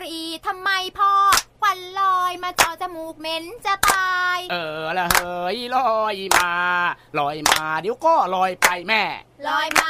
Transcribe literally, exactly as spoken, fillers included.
รีทำไมพ่อควันลอยมาเจาะจมูกเหม็นจะตายเออละเฮยลอยมาลอยมาเดี๋ยวก็ลอยไปแม่ลอยมา